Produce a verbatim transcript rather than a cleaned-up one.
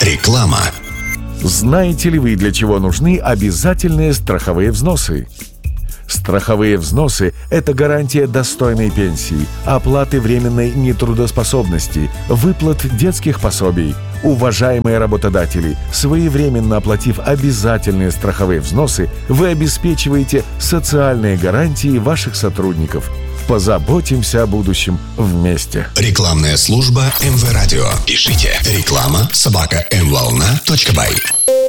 Реклама. Знаете ли вы, для чего нужны обязательные страховые взносы? Страховые взносы – это гарантия достойной пенсии, оплаты временной нетрудоспособности, выплат детских пособий. Уважаемые работодатели, своевременно оплатив обязательные страховые взносы, вы обеспечиваете социальные гарантии ваших сотрудников. Позаботимся о будущем вместе. Рекламная служба эм вэ Радио. Пишите реклама собака эм волна точка бай.